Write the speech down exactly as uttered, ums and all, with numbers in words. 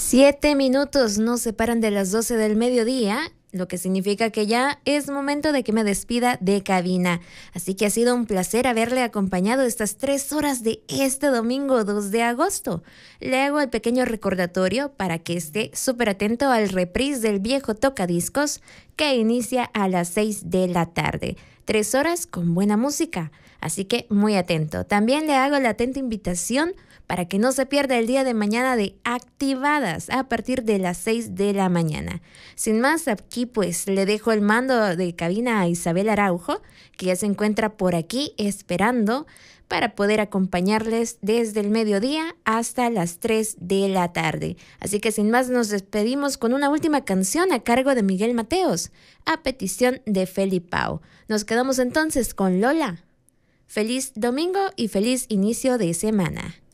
Siete minutos nos separan de las doce del mediodía, lo que significa que ya es momento de que me despida de cabina. Así que ha sido un placer haberle acompañado estas tres horas de este domingo dos de agosto. Le hago el pequeño recordatorio para que esté súper atento al reprise del viejo tocadiscos que inicia a las seis de la tarde. Tres horas con buena música, así que muy atento. También le hago la atenta invitación para que no se pierda el día de mañana de Activadas a partir de las seis de la mañana. Sin más, aquí pues le dejo el mando de cabina a Isabel Araujo, que ya se encuentra por aquí esperando para poder acompañarles desde el mediodía hasta las tres de la tarde. Así que sin más nos despedimos con una última canción a cargo de Miguel Mateos, a petición de Felipao. Nos quedamos entonces con Lola. Feliz domingo y feliz inicio de semana.